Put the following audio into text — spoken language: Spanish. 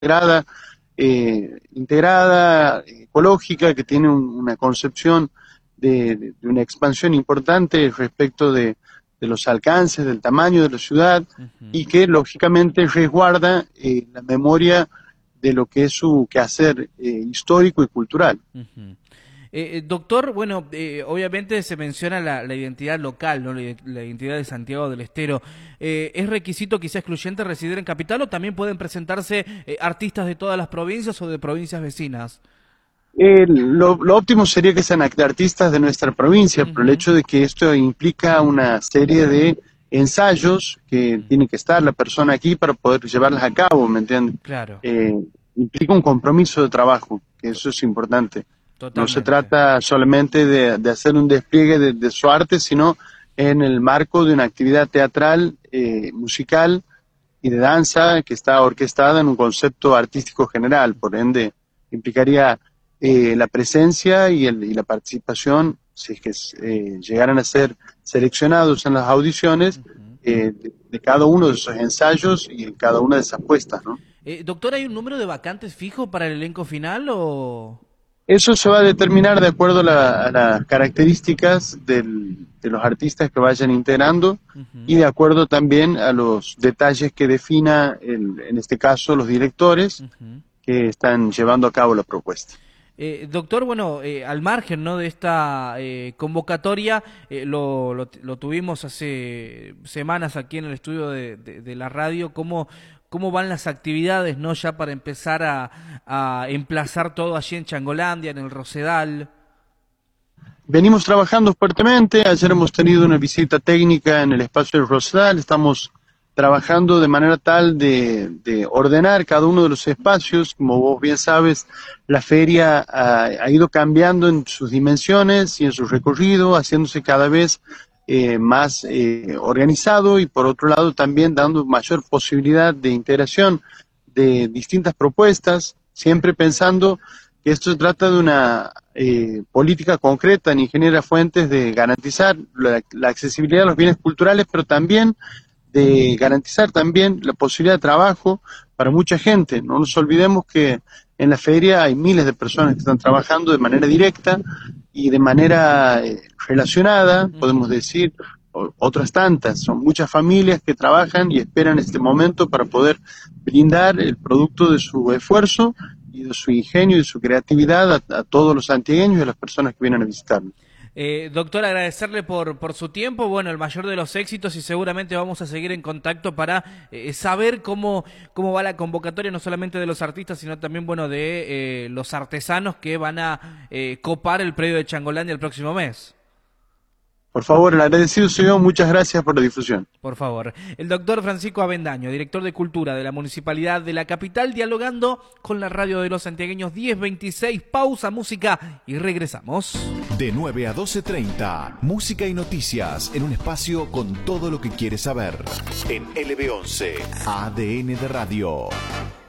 integrada, ecológica, que tiene una concepción de una expansión importante respecto de los alcances, del tamaño de la ciudad, y que lógicamente resguarda la memoria de lo que es su quehacer histórico y cultural. Doctor, bueno, obviamente se menciona la identidad local, ¿no? La identidad de Santiago del Estero. ¿Es requisito que sea excluyente residir en capital o también pueden presentarse artistas de todas las provincias o de provincias vecinas? Lo óptimo sería que sean artistas de nuestra provincia, pero el Ujú. hecho de que esto implica una serie de ensayos que tiene que estar la persona aquí para poder llevarlas a cabo, ¿me entiendes? Claro, Eh, Implica un compromiso de trabajo, que eso es importante. No se totalmente. trata solamente de hacer un despliegue de su arte, sino en el marco de una actividad teatral, musical y de danza que está orquestada en un concepto artístico general, por ende implicaría la presencia y la participación, si es que llegaran a ser seleccionados en las audiciones, Ujú. de cada uno de esos ensayos y en cada una de esas puestas, ¿no? Doctor, ¿hay un número de vacantes fijo para el elenco final o...? Eso se va a determinar de acuerdo a las características de los artistas que vayan integrando y Ujú. de acuerdo también a los detalles que defina, en este caso, los directores Ujú. que están llevando a cabo la propuesta. Doctor, bueno, al margen, ¿no?, de esta convocatoria, lo tuvimos hace semanas aquí en el estudio de la radio. ¿Cómo van las actividades, no, ya para empezar a emplazar todo allí en Changolandia, en el Rosedal? Venimos trabajando fuertemente, ayer hemos tenido una visita técnica en el espacio del Rosedal, estamos trabajando de manera tal de ordenar cada uno de los espacios. Como vos bien sabes, la feria ha ido cambiando en sus dimensiones y en su recorrido, haciéndose cada vez más organizado y por otro lado también dando mayor posibilidad de integración de distintas propuestas, siempre pensando que esto se trata de una política concreta en Ingeniera Fuentes de garantizar la accesibilidad a los bienes culturales, pero también de garantizar también la posibilidad de trabajo para mucha gente. No nos olvidemos que en la feria hay miles de personas que están trabajando de manera directa y de manera relacionada, podemos Ujú. decir, otras tantas. Son muchas familias que trabajan y esperan este momento para poder brindar el producto de su esfuerzo y de su ingenio y de su creatividad a todos los santiagueños y a las personas que vienen a visitarnos. Doctor, agradecerle por su tiempo, bueno, el mayor de los éxitos y seguramente vamos a seguir en contacto para saber cómo va la convocatoria, no solamente de los artistas, sino también, bueno, de los artesanos que van a copar el predio de Changolandia el próximo mes. Por favor, el agradecido soy yo, muchas gracias por la difusión. Por favor. El doctor Francisco Avendaño, director de Cultura de la Municipalidad de la Capital, dialogando con la radio de los santiagueños. 10:26, pausa, música y regresamos. De 9 a 12:30, música y noticias en un espacio con todo lo que quieres saber. En LB11, ADN de Radio.